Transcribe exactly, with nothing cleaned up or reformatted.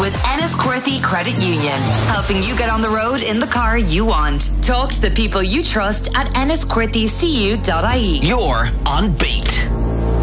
with Enniscorthy Credit Union, helping you get on the road in the car you want. Talk to the people you trust at enniscorthy c u dot i e. You're on Beat.